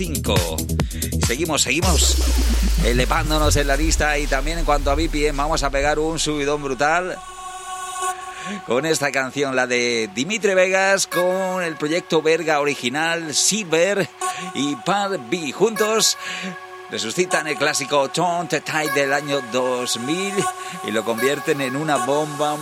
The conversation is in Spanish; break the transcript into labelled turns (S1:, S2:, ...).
S1: 5. Seguimos elevándonos en la lista, y también en cuanto a BPM vamos a pegar un subidón brutal con esta canción, la de Dimitri Vegas, con el proyecto Verga original, Silver y Par B. Juntos resucitan el clásico Turn the Tide del año 2000 y lo convierten en una bomba